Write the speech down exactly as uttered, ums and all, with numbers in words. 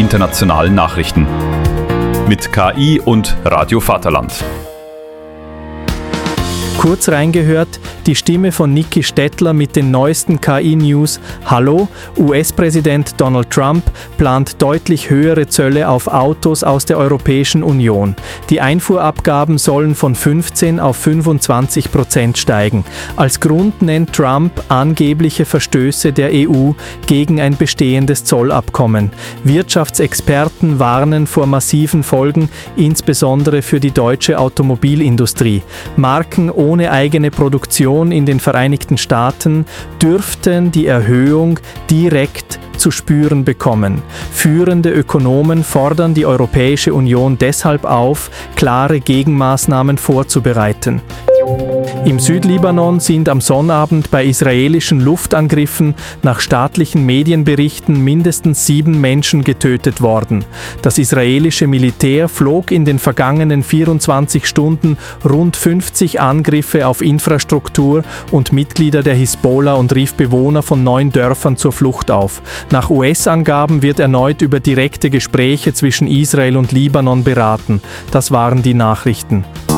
internationalen Nachrichten. Mit K I und Radio Vaterland. Kurz reingehört, die Stimme von Niki Stettler mit den neuesten K I-News. Hallo, U S-Präsident Donald Trump plant deutlich höhere Zölle auf Autos aus der Europäischen Union. Die Einfuhrabgaben sollen von fünfzehn auf fünfundzwanzig Prozent steigen. Als Grund nennt Trump angebliche Verstöße der E U gegen ein bestehendes Zollabkommen. Wirtschaftsexperten warnen vor massiven Folgen, insbesondere für die deutsche Automobilindustrie. Marken ohne eigene Produktion in den Vereinigten Staaten dürften die Erhöhung direkt zu spüren bekommen. Führende Ökonomen fordern die Europäische Union deshalb auf, klare Gegenmaßnahmen vorzubereiten. Im Südlibanon sind am Sonnabend bei israelischen Luftangriffen nach staatlichen Medienberichten mindestens sieben Menschen getötet worden. Das israelische Militär flog in den vergangenen vierundzwanzig Stunden rund fünfzig Angriffe auf Infrastruktur und Mitglieder der Hisbollah und rief Bewohner von neun Dörfern zur Flucht auf. Nach U S-Angaben wird erneut über direkte Gespräche zwischen Israel und Libanon beraten. Das waren die Nachrichten.